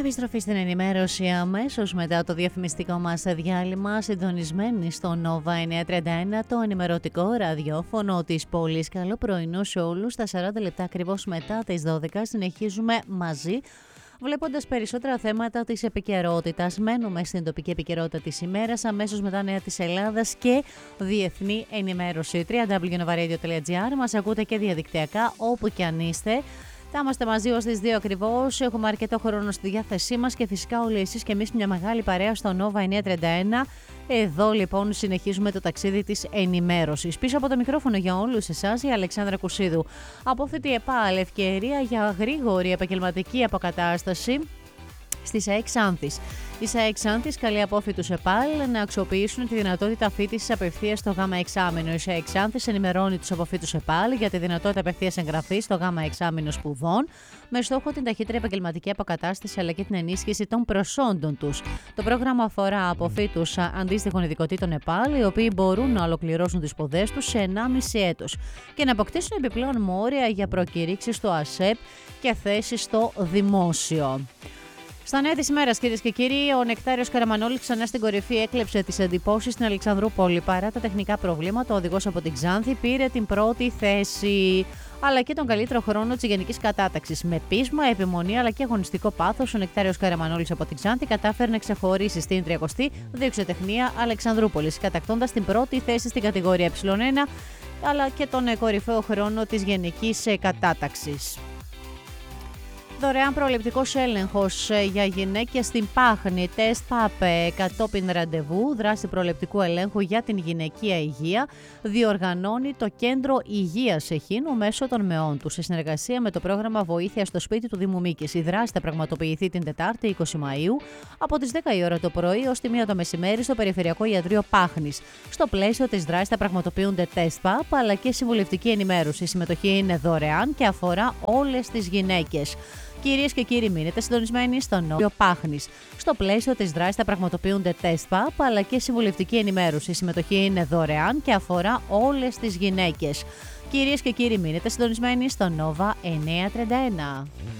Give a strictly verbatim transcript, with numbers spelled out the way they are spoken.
Επιστροφή στην ενημέρωση αμέσως μετά το διαφημιστικό μας διάλειμμα, συντονισμένοι στο Nova εννιακόσια τριάντα ένα, το ενημερωτικό ραδιόφωνο της πόλης. Καλό πρωινό σε όλους. Στα σαράντα λεπτά ακριβώς μετά τις δώδεκα συνεχίζουμε μαζί, βλέποντας περισσότερα θέματα της επικαιρότητας. Μένουμε στην τοπική επικαιρότητα της ημέρας, αμέσως μετά νέα της Ελλάδας και διεθνή ενημέρωση. double-u double-u double-u τελεία nova radio τελεία gr. Μας ακούτε και διαδικτυακά όπου και αν είστε. Θα είμαστε μαζί ως τις δύο ακριβώς. Έχουμε αρκετό χρόνο στη διάθεσή μας και φυσικά όλοι εσείς και εμείς μια μεγάλη παρέα στο Nova εννιακόσια τριάντα ένα. Εδώ λοιπόν συνεχίζουμε το ταξίδι της ενημέρωσης. Πίσω από το μικρόφωνο για όλους εσάς η Αλεξάνδρα Κουσίδου. Απόθετη ΕΠΑΛ, ευκαιρία για γρήγορη επαγγελματική αποκατάσταση στις ΑΕΚ Ξάνθης. Η ΣΑΕΚ Ξάνθης καλεί απόφοιτους ΕΠΑΛ να αξιοποιήσουν τη δυνατότητα αφοίτησης απευθείας στο γάμα εξάμηνο. Η ΣΑΕΚ Ξάνθης ενημερώνει τους αποφοίτους ΕΠΑΛ για τη δυνατότητα απευθείας εγγραφής στο γάμα εξάμηνο σπουδών, με στόχο την ταχύτερη επαγγελματική αποκατάσταση αλλά και την ενίσχυση των προσόντων τους. Το πρόγραμμα αφορά αποφοίτους αντίστοιχων ειδικοτήτων ΕΠΑΛ, οι οποίοι μπορούν να ολοκληρώσουν τις σπουδές τους σε ενάμιση έτος και να αποκτήσουν επιπλέον μόρια για προκηρύξεις στο ΑΣΕΠ και θέσεις στο δημόσιο. Στα νέα της ημέρας, κυρίες και κύριοι, ο Νεκτάριος Καραμανόλης ξανά στην κορυφή έκλεψε τις εντυπώσεις στην Αλεξανδρούπολη. Παρά τα τεχνικά προβλήματα, ο οδηγός από την Ξάνθη πήρε την πρώτη θέση, αλλά και τον καλύτερο χρόνο της γενικής κατάταξης. Με πείσμα, επιμονή αλλά και αγωνιστικό πάθος, ο Νεκτάριος Καραμανόλης από την Ξάνθη κατάφερε να ξεχωρίσει στην τριακοστή δεξιοτεχνία Αλεξανδρούπολης, κατακτώντας την πρώτη θέση στην κατηγορία ε1, αλλά και τον κορυφαίο χρόνο της γενικής κατάταξης. Δωρεάν προληπτικός έλεγχος για γυναίκες στην Πάχνη, τεστ ΠΑΠΕ κατόπιν ραντεβού, δράση προληπτικού ελέγχου για την γυναικεία υγεία, διοργανώνει το Κέντρο Υγείας Εχίνου μέσω των ΜΕΟΝ του, σε συνεργασία με το πρόγραμμα Βοήθεια στο Σπίτι του Δήμου Μίκης. Η δράση θα πραγματοποιηθεί την Τετάρτη είκοσι Μαΐου από τις δέκα η ώρα το πρωί ως τη μία το μεσημέρι στο Περιφερειακό Ιατρείο Πάχνης. Στο πλαίσιο της δράσης θα πραγματοποιούνται τεστ ΠΑΠ αλλά και συμβουλευτική ενημέρωση. Η συμμετοχή είναι δωρεάν και αφορά όλες τις γυναίκες. Κυρίες και κύριοι, μείνετε συντονισμένοι στο Νόβιο Πάχνης. Στο πλαίσιο της δράσης θα πραγματοποιούνται τεστ ΠΑΠ αλλά και συμβουλευτική ενημέρωση. Η συμμετοχή είναι δωρεάν και αφορά όλες τις γυναίκες. Κυρίες και κύριοι, μείνετε συντονισμένοι στο Nova εννιακόσια τριάντα ένα.